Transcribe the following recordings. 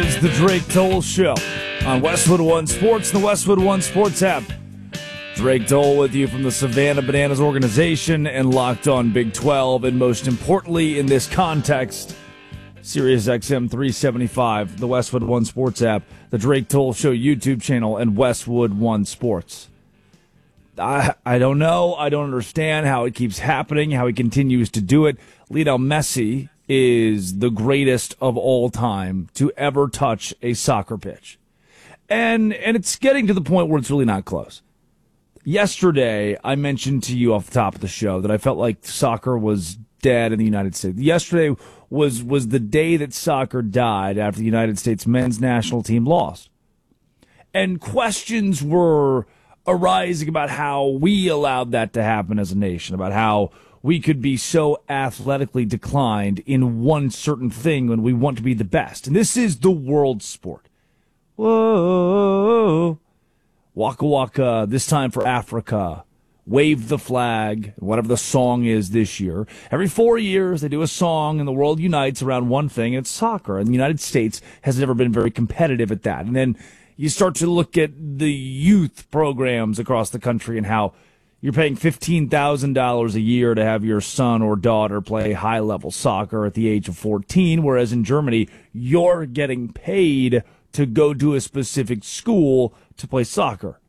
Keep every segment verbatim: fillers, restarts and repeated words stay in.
is the Drake Toll Show on Westwood One Sports and the Westwood One Sports app. Drake Toll with you from the Savannah Bananas organization and Locked On Big twelve, and most importantly in this context, Sirius X M three seventy-five, the Westwood One Sports app, the Drake Toll Show YouTube channel, and Westwood One Sports. I I don't know. I don't understand how it keeps happening, how he continues to do it. Lionel Messi is the greatest of all time to ever touch a soccer pitch. And and it's getting to the point where it's really not close. Yesterday, I mentioned to you off the top of the show that I felt like soccer was dead in the United States. Yesterday was was the day that soccer died after the United States men's national team lost. And questions were arising about how we allowed that to happen as a nation, about how we could be so athletically declined in one certain thing when we want to be the best. And this is the world sport. Whoa. Waka waka, this time for Africa. Wave the flag, whatever the song is this year. Every four years, they do a song and the world unites around one thing, and it's soccer. And the United States has never been very competitive at that. And then you start to look at the youth programs across the country and how you're paying fifteen thousand dollars a year to have your son or daughter play high-level soccer at the age of fourteen, whereas in Germany, you're getting paid to go to a specific school to play soccer.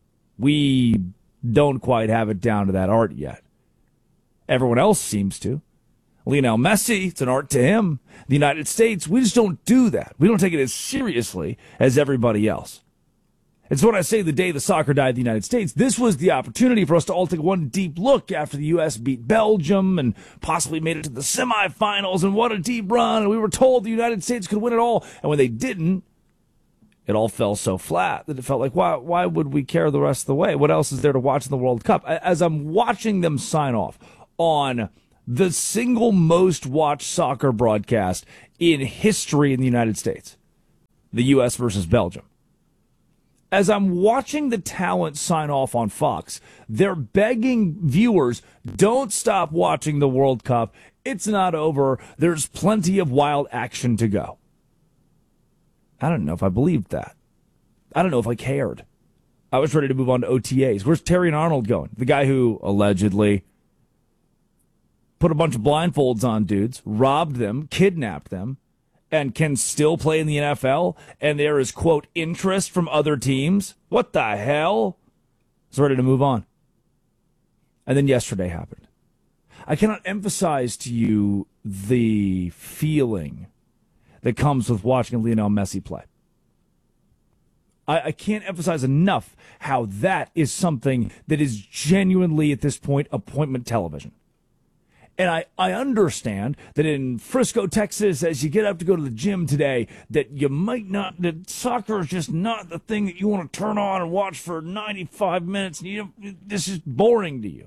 We don't quite have it down to that art yet. Everyone else seems to. Lionel Messi, it's an art to him. The United States, we just don't do that. We don't take it as seriously as everybody else. And so when I say the day the soccer died in the United States, this was the opportunity for us to all take one deep look after the U S beat Belgium and possibly made it to the semifinals, and what a deep run. And we were told the United States could win it all. And when they didn't, it all fell so flat that it felt like, why, why would we care the rest of the way? What else is there to watch in the World Cup? As I'm watching them sign off on the single most watched soccer broadcast in history in the United States, the U S versus Belgium. As I'm watching the talent sign off on Fox, they're begging viewers, don't stop watching the World Cup. It's not over. There's plenty of wild action to go. I don't know if I believed that. I don't know if I cared. I was ready to move on to O T As. Where's Terrion Arnold going? The guy who allegedly put a bunch of blindfolds on dudes, robbed them, kidnapped them, and can still play in the N F L, and there is, quote, interest from other teams? What the hell? I was ready to move on. And then yesterday happened. I cannot emphasize to you the feeling that comes with watching Lionel Messi play. I, I can't emphasize enough how that is something that is genuinely, at this point, appointment television. And I, I understand that in Frisco, Texas, as you get up to go to the gym today, that you might not, that soccer is just not the thing that you want to turn on and watch for ninety-five minutes. And you, this is boring to you.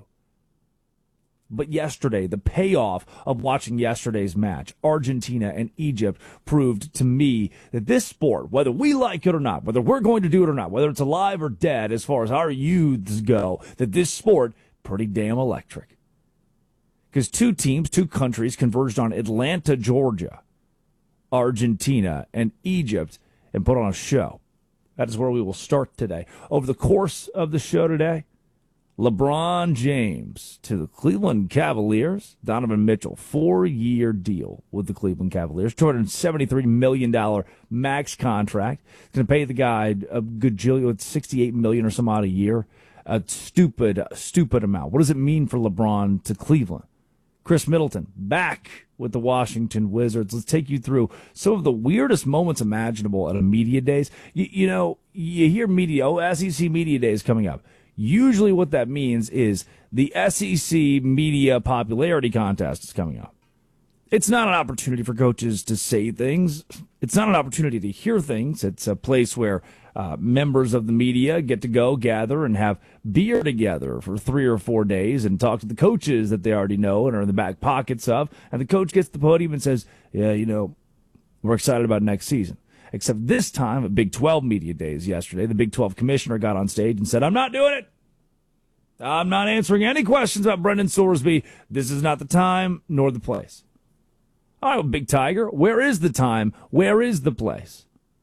But yesterday, the payoff of watching yesterday's match, Argentina and Egypt, proved to me that this sport, whether we like it or not, whether we're going to do it or not, whether it's alive or dead as far as our youths go, that this sport, pretty damn electric. Because two teams, two countries converged on Atlanta, Georgia, Argentina, and Egypt, and put on a show. That is where we will start today. Over the course of the show today, LeBron James to the Cleveland Cavaliers. Donovan Mitchell, four-year deal with the Cleveland Cavaliers. two hundred seventy-three million dollars max contract. It's going to pay the guy a gajillion, sixty-eight million dollars or some odd a year. A stupid, stupid amount. What does it mean for LeBron to Cleveland? Chris Middleton, back with the Washington Wizards. Let's take you through some of the weirdest moments imaginable at a media days. You, you know, you hear media, oh, S E C media days coming up. Usually what that means is the S E C media popularity contest is coming up. It's not an opportunity for coaches to say things. It's not an opportunity to hear things. It's a place where uh, members of the media get to go gather and have beer together for three or four days and talk to the coaches that they already know and are in the back pockets of. And the coach gets to the podium and says, yeah, you know, we're excited about next season. Except this time at Big twelve Media Days yesterday, the Big twelve commissioner got on stage and said, I'm not doing it. I'm not answering any questions about Brendan Sorsby. This is not the time nor the place. All right, well, Big Tiger, where is the time? Where is the place?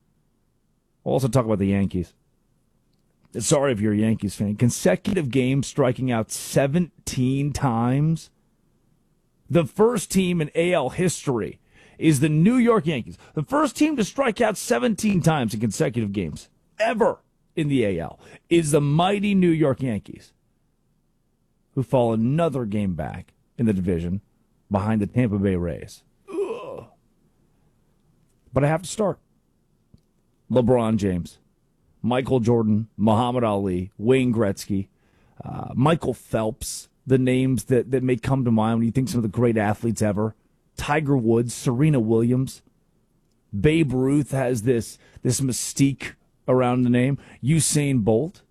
We'll also talk about the Yankees. Sorry if you're a Yankees fan. Consecutive games striking out seventeen times. The first team in A L history is the New York Yankees. The first team to strike out seventeen times in consecutive games ever in the A L is the mighty New York Yankees, who fall another game back in the division behind the Tampa Bay Rays. Ugh. But I have to start. LeBron James, Michael Jordan, Muhammad Ali, Wayne Gretzky, uh, Michael Phelps, the names that, that may come to mind when you think some of the great athletes ever. Tiger Woods, Serena Williams. Babe Ruth has this, this mystique around the name. Usain Bolt.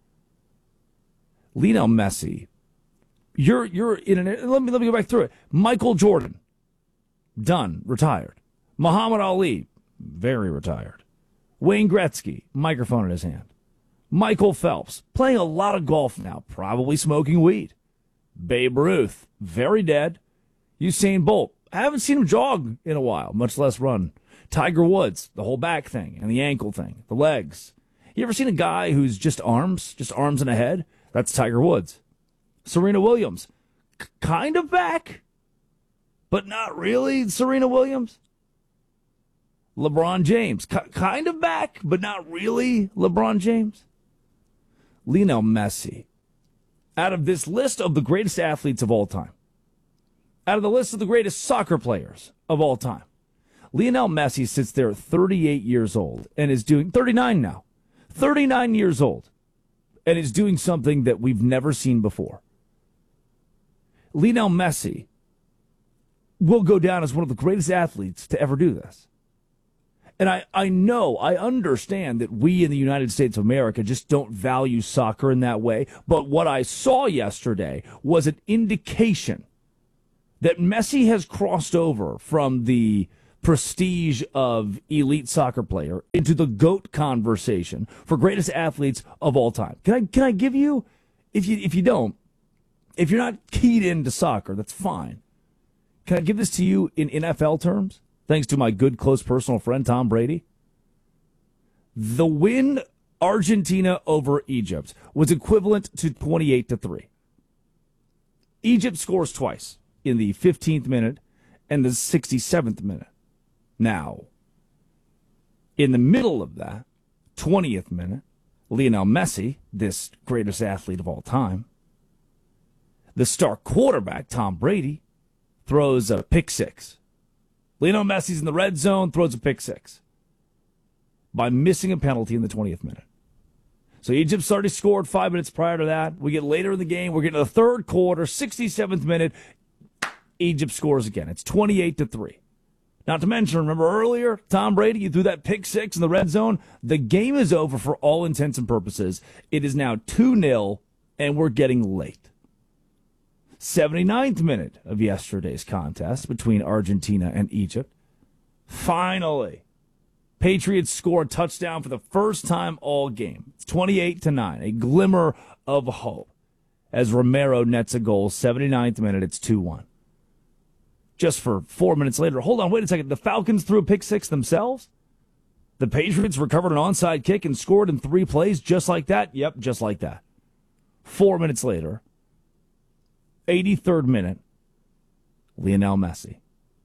Lionel Messi. You're you're in an let me let me go back through it. Michael Jordan, done, retired. Muhammad Ali, very retired. Wayne Gretzky, microphone in his hand. Michael Phelps, playing a lot of golf now, probably smoking weed. Babe Ruth, very dead. Usain Bolt, I haven't seen him jog in a while, much less run. Tiger Woods, the whole back thing and the ankle thing, the legs. You ever seen a guy who's just arms, just arms and a head? That's Tiger Woods. Serena Williams, c- kind of back, but not really Serena Williams. LeBron James, c- kind of back, but not really LeBron James. Lionel Messi, out of this list of the greatest athletes of all time, out of the list of the greatest soccer players of all time, Lionel Messi sits there at thirty-eight years old and is doing, thirty-nine now, thirty-nine years old, and is doing something that we've never seen before. Lionel Messi will go down as one of the greatest athletes to ever do this. And I, I know, I understand that we in the United States of America just don't value soccer in that way. But what I saw yesterday was an indication that Messi has crossed over from the prestige of elite soccer player into the GOAT conversation for greatest athletes of all time. Can I can I give you, if you if you don't, if you're not keyed into soccer, that's fine. Can I give this to you in N F L terms? Thanks to my good, close personal friend, Tom Brady. The win Argentina over Egypt was equivalent to twenty-eight to three. Egypt scores twice in the fifteenth minute and the sixty-seventh minute. Now, in the middle of that, twentieth minute, Lionel Messi, this greatest athlete of all time, the star quarterback, Tom Brady, throws a pick six. Lionel Messi's in the red zone, throws a pick six by missing a penalty in the twentieth minute. So Egypt's already scored five minutes prior to that. We get later in the game. We're getting to the third quarter, sixty-seventh minute. Egypt scores again. It's twenty-eight to three. Not to mention, remember earlier, Tom Brady, you threw that pick six in the red zone. The game is over for all intents and purposes. It is now two nil, and we're getting late. seventy-ninth minute of yesterday's contest between Argentina and Egypt. Finally, Patriots score a touchdown for the first time all game. It's twenty-eight to nine, a glimmer of hope as Romero nets a goal. seventy-ninth minute, it's two one. Just for four minutes later, hold on, wait a second. The Falcons threw a pick six themselves? The Patriots recovered an onside kick and scored in three plays just like that? Yep, just like that. Four minutes later, eighty-third minute, Lionel Messi.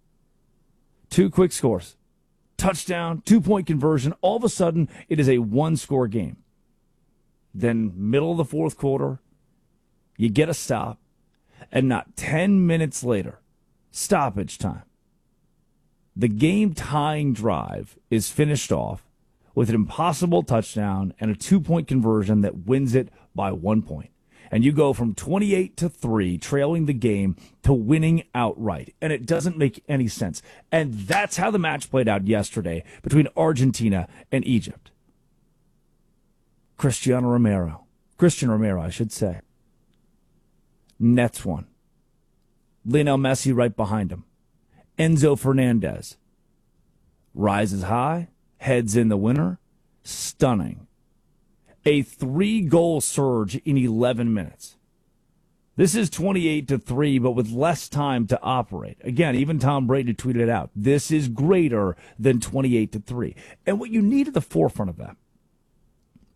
Two quick scores. Touchdown, two-point conversion. All of a sudden, it is a one-score game. Then, middle of the fourth quarter, you get a stop, and not ten minutes later, stoppage time. The game-tying drive is finished off with an impossible touchdown and a two-point conversion that wins it by one point. And you go from twenty-eight to three, trailing the game, to winning outright. And it doesn't make any sense. And that's how the match played out yesterday between Argentina and Egypt. Cristiano Romero. Christian Romero, I should say. Nets one. Lionel Messi right behind him. Enzo Fernandez rises high, heads in the winner. Stunning. A three-goal surge in eleven minutes. This is twenty-eight to three, but with less time to operate. Again, even Tom Brady tweeted it out. This is greater than twenty-eight to three. And what you need at the forefront of that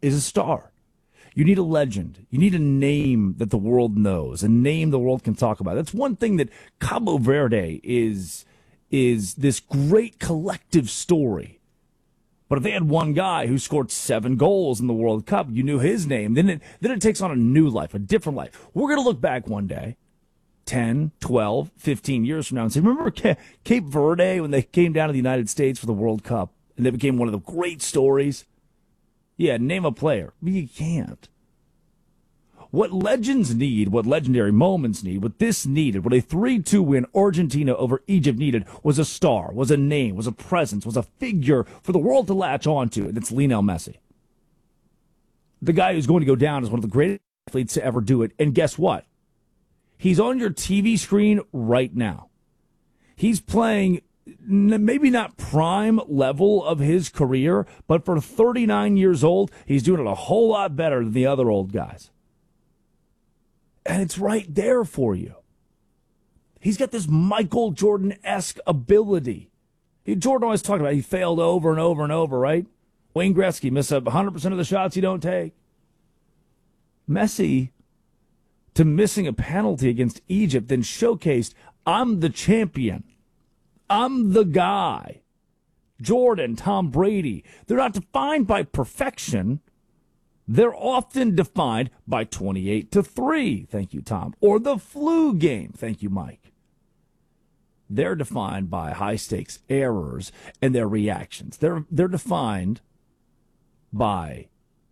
is a star. You need a legend. You need a name that the world knows, a name the world can talk about. That's one thing that Cabo Verde is, is this great collective story. But if they had one guy who scored seven goals in the World Cup, you knew his name, then it, then it takes on a new life, a different life. We're going to look back one day, ten, twelve, fifteen years from now and say, remember Cape Verde when they came down to the United States for the World Cup and they became one of the great stories? Yeah, name a player. You can't. What legends need, what legendary moments need, what this needed, what a three two win Argentina over Egypt needed was a star, was a name, was a presence, was a figure for the world to latch on to, and it's Lionel Messi. The guy who's going to go down as one of the greatest athletes to ever do it. And guess what? He's on your T V screen right now. He's playing maybe not prime level of his career, but for thirty-nine years old, he's doing it a whole lot better than the other old guys. And it's right there for you. He's got this Michael Jordan-esque ability. Jordan always talked about he failed over and over and over, right? Wayne Gretzky missed up one hundred percent of the shots you don't take. Messi, to missing a penalty against Egypt, then showcased, I'm the champion. I'm the guy. Jordan, Tom Brady, they're not defined by perfection. They're often defined by twenty-eight to three, thank you, Tom, or the flu game, thank you, Mike. They're defined by high-stakes errors and their reactions. They're, they're defined by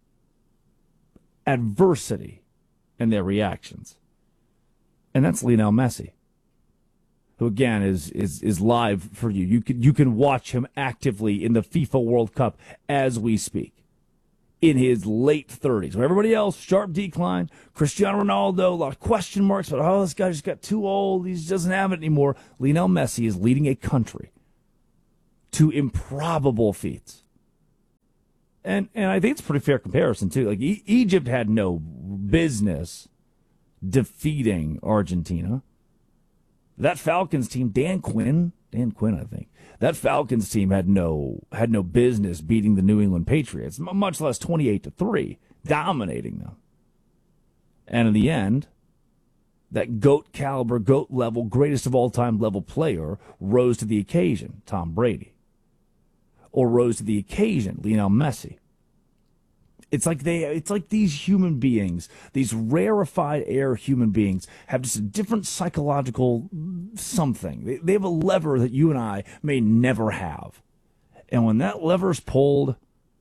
adversity and their reactions. And that's Lionel Messi, who, again, is, is, is live for you. You can, you can watch him actively in the FIFA World Cup as we speak. In his late thirties. Where everybody else, sharp decline. Cristiano Ronaldo, a lot of question marks, but oh, this guy just got too old. He just doesn't have it anymore. Lionel Messi is leading a country to improbable feats. And and I think it's a pretty fair comparison, too. Like, e- Egypt had no business defeating Argentina. That Falcons team, Dan Quinn, Dan Quinn, I think, that Falcons team had no had no business beating the New England Patriots, much less twenty-eight to three, dominating them. And in the end, that GOAT caliber, GOAT level, greatest of all time level player rose to the occasion, Tom Brady. Or rose to the occasion, Lionel Messi. It's like they it's like these human beings, these rarefied air human beings, have just a different psychological something. They, they have a lever that you and I may never have. And when that lever's pulled,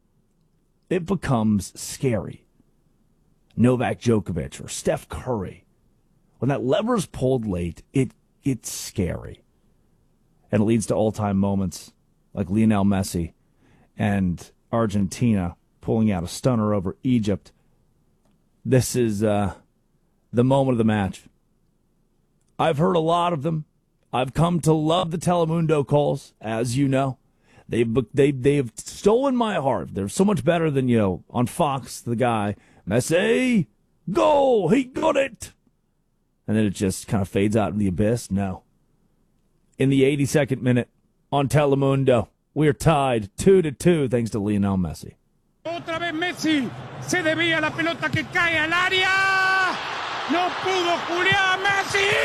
it becomes scary. Novak Djokovic or Steph Curry. When that lever's pulled late, it it's scary. And it leads to all-time moments like Lionel Messi and Argentina pulling out a stunner over Egypt. This is uh, the moment of the match. I've heard a lot of them. I've come to love the Telemundo calls, as you know. They've they they've stolen my heart. They're so much better than, you know, on Fox, the guy, Messi, go, he got it. And then it just kind of fades out in the abyss. No. In the eighty-second minute on Telemundo, we're tied two to two thanks to Lionel Messi. Otra vez Messi, se desvía la pelota que cae al área, no pudo Julián Messi.